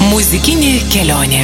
Muzikinė kelionė.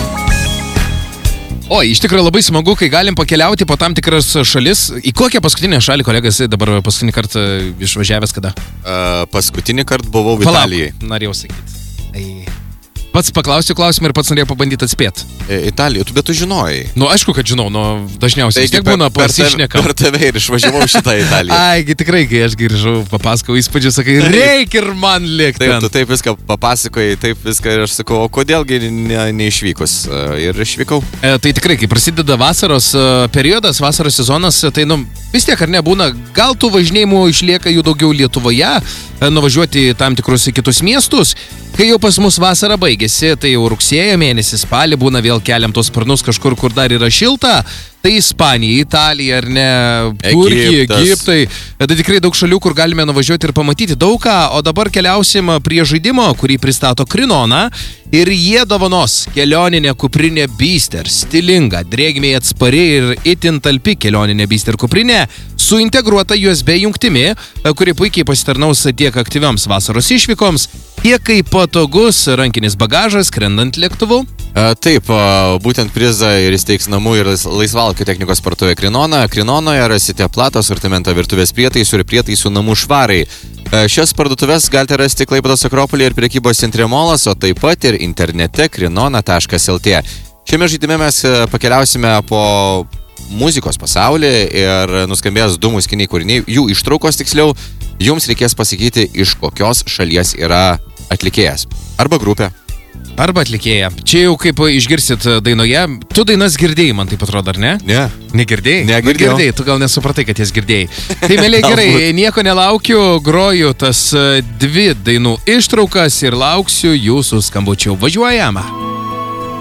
O, iš tikrųjų labai smagu, kai galim pakeliauti po tam tikras šalis. Į kokią paskutinę šalį, kolegas, dabar paskutinį kartą išvažiavęs kada? Paskutinį kartą buvau Italijai. Norėjau sakyti. Pats paklausiu klausimą ir pats norėjau pabandyti atspėti. Italijai, bet tu žinojai. Nu, aišku, kad žinau, dažniausiai vis tiek būna pasišnekam. Per tave ir išvažiavau šitą Italiją. Ai, tikrai, kai aš grįžau, papasakau įspūdžių, sakai, reikia ir man likti. Taip, tu taip viską papasakojai, taip viską ir aš sakau, o kodėlgi neišvykus? Ir išvykau. Tai tikrai, kai prasideda vasaros periodas, vasaros sezonas, tai vis tiek ar nebūna, gal tų važinėjimų išlieka jų daugiau Lietuvoje, nuvažiuoti tam tikrus kitus miestus. Kai jau pas mus vasara baigėsi, tai jau rugsėjo mėnesį, spalį būna vėl keliam tos sparnus kažkur, kur dar yra šilta. Tai Ispanija, Italija, ar ne, Turkija, Egiptai. Tai tikrai daug šalių, kur galime nuvažiuoti ir pamatyti daug ką. O dabar keliausim prie žaidimo, kurį pristato Krinona. Ir jie dovanos kelioninę kuprinę Beaster. Stilinga, drėgmei atspari ir itin talpi kelioninė Beaster kuprinė su integruota USB jungtimi, kuri puikiai pasitarnaus tiek aktyvioms vasaros išvykoms, tiek kaip patogus rankinis bagažas skrendant lėktuvu. Taip, būtent prizą ir įsteigs namų ir laisvalaikių technikos parduotuvė Krinona. Krinonoje rasite platų asortimentą virtuvės prietaisų ir prietaisų namų švarai. Šias parduotuvės galite rasti Klaipėdos Akropolyje ir prekybos centre Molas, o taip pat ir internete krinona.lt. Šiame žaidime mes pakeliausime po muzikos pasaulį ir nuskambės du muzikiniai kūriniai, jų ištraukos tiksliau. Jums reikės pasakyti, iš kokios šalies yra atlikėjas arba grupė. Arba atlikėja. Čia jau kaip išgirsit dainoje. Tu dainas girdėjai, man taip atrodo, ar ne? Ne. Negirdėjai? Negirdėjau. Girdėjai, tu gal nesupratai, kad jas girdėjai. Tai, mėly, gerai, nieko nelaukiu, groju tas 2 dainų ištraukas ir lauksiu jūsų skambučių. Važiuojama.